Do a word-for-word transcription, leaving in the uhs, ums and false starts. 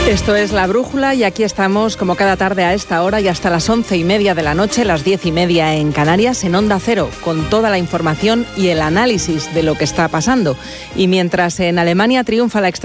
Esto es La Brújula y aquí estamos como cada tarde a esta hora y hasta las once y media de la noche, las diez y media en Canarias, en Onda Cero, con toda la información y el análisis de lo que está pasando. Y mientras en Alemania triunfa la extrema